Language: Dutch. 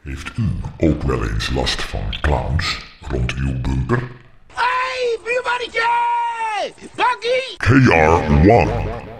Heeft u ook wel eens last van clowns rond uw bunker? Hey, buurmannetje! Bakkie! KR1